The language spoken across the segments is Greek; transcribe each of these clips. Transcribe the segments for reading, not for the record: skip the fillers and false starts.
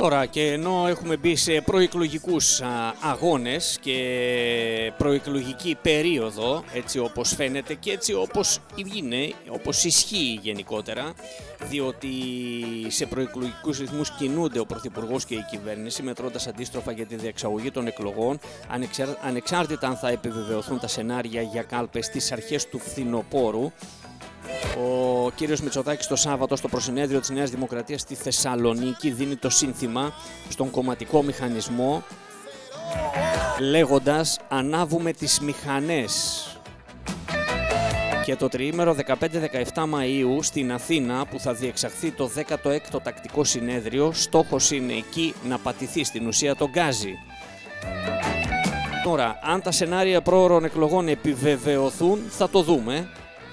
Τώρα και ενώ έχουμε μπει σε προεκλογικούς αγώνες και προεκλογική περίοδο, έτσι όπως φαίνεται και έτσι όπως είναι, όπως ισχύει γενικότερα, διότι σε προεκλογικούς ρυθμούς κινούνται ο Πρωθυπουργός και η κυβέρνηση, μετρώντας αντίστροφα για τη διεξαγωγή των εκλογών, ανεξάρτητα αν θα επιβεβαιωθούν τα σενάρια για κάλπες στις αρχές του φθινοπόρου. Ο κύριος Μητσοτάκης το Σάββατο στο προσυνέδριο της Νέας Δημοκρατίας στη Θεσσαλονίκη δίνει το σύνθημα στον κομματικό μηχανισμό, λέγοντας «Ανάβουμε τις μηχανές». Και το τριήμερο 15-17 Μαΐου στην Αθήνα, που θα διεξαχθεί το 16ο τακτικό συνέδριο, στόχος είναι εκεί να πατηθεί στην ουσία το γκάζι. Τώρα, αν τα σενάρια πρόωρων εκλογών επιβεβαιωθούν, θα το δούμε.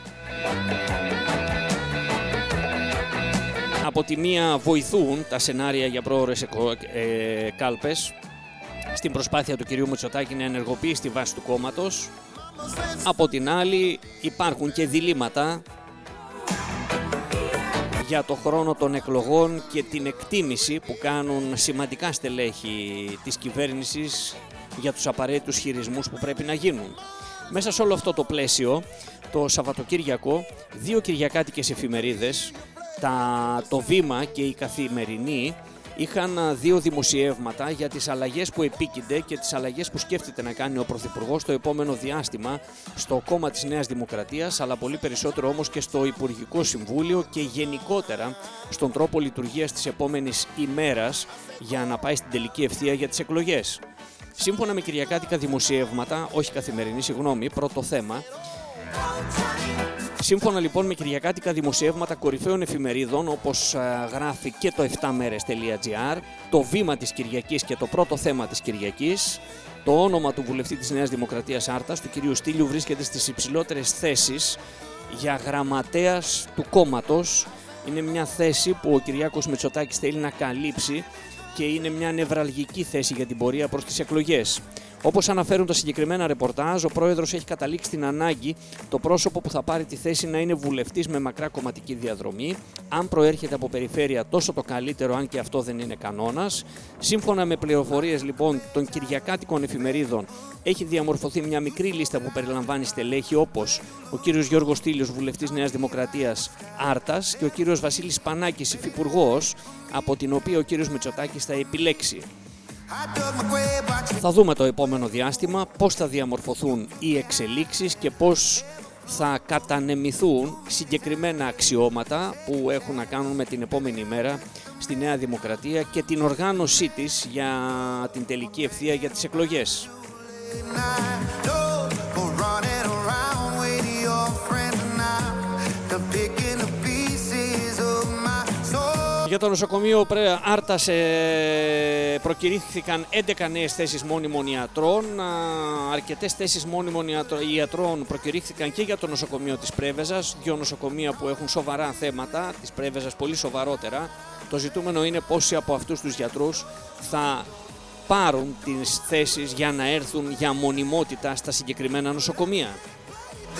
Από τη μία βοηθούν τα σενάρια για πρόωρες κάλπες στην προσπάθεια του κυρίου Μητσοτάκη να ενεργοποιήσει τη βάση του κόμματος. Από την άλλη υπάρχουν και διλήμματα για το χρόνο των εκλογών και την εκτίμηση που κάνουν σημαντικά στελέχη της κυβέρνησης για τους απαραίτητους χειρισμούς που πρέπει να γίνουν. Μέσα σε όλο αυτό το πλαίσιο, το Σαββατοκύριακο, δύο κυριακάτικες εφημερίδες, το Βήμα και η Καθημερινή, είχαν δύο δημοσιεύματα για τις αλλαγές που επίκυνται και τις αλλαγές που σκέφτεται να κάνει ο Πρωθυπουργός το επόμενο διάστημα στο κόμμα της Νέας Δημοκρατίας, αλλά πολύ περισσότερο όμως και στο Υπουργικό Συμβούλιο και γενικότερα στον τρόπο λειτουργίας της επόμενης ημέρας για να πάει στην τελική ευθεία για τις εκλογές. Σύμφωνα με κυριακάτικα δημοσιεύματα, όχι Καθημερινή, συγγνώμη, πρώτο θέμα. Σύμφωνα λοιπόν με κυριακάτικα δημοσιεύματα κορυφαίων εφημερίδων, όπως γράφει και το 7μέρες.gr, το Βήμα της Κυριακής και το πρώτο θέμα της Κυριακής, το όνομα του βουλευτή της Νέας Δημοκρατίας Άρτας, του κυρίου Στήλιου, βρίσκεται στις υψηλότερες θέσεις για γραμματέας του κόμματος. Είναι μια θέση που ο Κυριάκος Μητσοτάκης θέλει να καλύψει και είναι μια νευραλγική θέση για την πορεία προς τις εκλογές. Όπως αναφέρουν τα συγκεκριμένα ρεπορτάζ, ο πρόεδρος έχει καταλήξει την ανάγκη το πρόσωπο που θα πάρει τη θέση να είναι βουλευτής με μακρά κομματική διαδρομή. Αν προέρχεται από περιφέρεια, τόσο το καλύτερο, αν και αυτό δεν είναι κανόνας. Σύμφωνα με πληροφορίες λοιπόν των κυριακάτικων εφημερίδων, έχει διαμορφωθεί μια μικρή λίστα που περιλαμβάνει στελέχη όπως ο κύριος Γιώργος Στήλιος, βουλευτής Νέας Δημοκρατίας Άρτας, και ο κύριος Βασίλης Πανάκης, υφυπουργός, από την οποία ο κύριος Μητσοτάκης θα επιλέξει. Θα δούμε το επόμενο διάστημα πώς θα διαμορφωθούν οι εξελίξεις και πώς θα κατανεμηθούν συγκεκριμένα αξιώματα που έχουν να κάνουν με την επόμενη ημέρα στη Νέα Δημοκρατία και την οργάνωσή της για την τελική ευθεία για τις εκλογές. Για το νοσοκομείο Άρτας προκηρύχθηκαν 11 νέες θέσεις μόνιμων ιατρών. Αρκετές θέσεις μόνιμων ιατρών προκηρύχθηκαν και για το νοσοκομείο της Πρέβεζας. Δύο νοσοκομεία που έχουν σοβαρά θέματα, της Πρέβεζας πολύ σοβαρότερα. Το ζητούμενο είναι πόσοι από αυτούς τους γιατρούς θα πάρουν τις θέσεις για να έρθουν για μονιμότητα στα συγκεκριμένα νοσοκομεία.